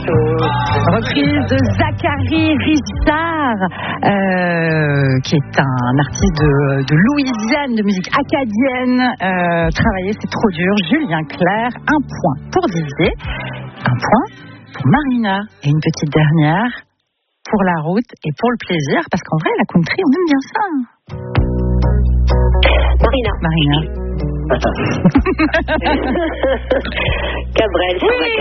Reprise de Zachary Richard, qui est un artiste de Louisiane, de musique acadienne. Travailler, c'est trop dur. Julien Clerc, 1 point pour Didier, 1 point pour Marina. Et une petite dernière pour la route et pour le plaisir, parce qu'en vrai, la country, on aime bien ça. Marina. Cabrel.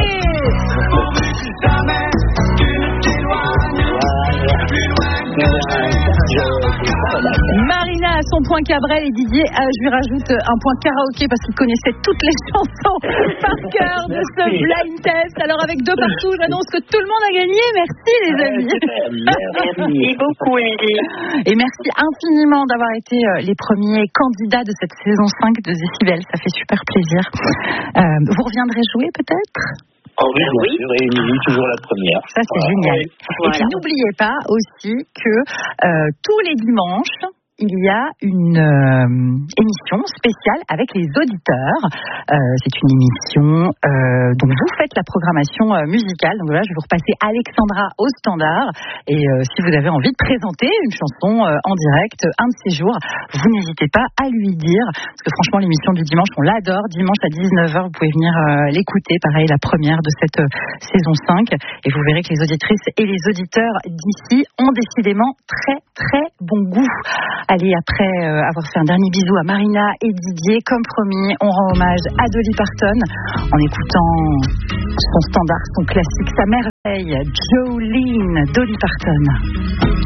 Marina a son point Cabrel et Didier, je lui rajoute un point karaoké parce qu'il connaissait toutes les chansons par cœur de ce blind test. Alors avec 2 partout, j'annonce que tout le monde a gagné. Merci les amis. Merci beaucoup Émilie. Et merci infiniment d'avoir été les premiers candidats de cette saison 5 de Décibel. Ça fait super plaisir. Vous reviendrez jouer peut-être ? Oh oui, bien sûr, et Émilie, toujours la première. Ça, c'est génial. Voilà. Et puis, n'oubliez pas aussi que tous les dimanches, il y a une émission spéciale avec les auditeurs. C'est une émission dont vous faites la programmation musicale. Donc voilà, je vais vous repasser Alexandra au standard. Et si vous avez envie de présenter une chanson en direct un de ces jours, vous n'hésitez pas à lui dire. Parce que franchement, l'émission du dimanche, on l'adore. Dimanche à 19h, vous pouvez venir l'écouter. Pareil, la première de cette saison 5. Et vous verrez que les auditrices et les auditeurs d'ici ont décidément très, très bon goût. Allez, après avoir fait un dernier bisou à Marina et Didier, comme promis, on rend hommage à Dolly Parton en écoutant son standard, son classique, sa merveille, Jolene, Dolly Parton.